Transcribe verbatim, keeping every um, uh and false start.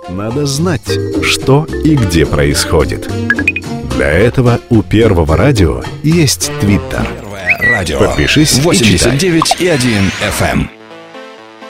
Надо знать, что и где происходит. Для этого у Первого радио есть Твиттер. Первое радио. Подпишись и читай. восемьдесят девять и один эф эм.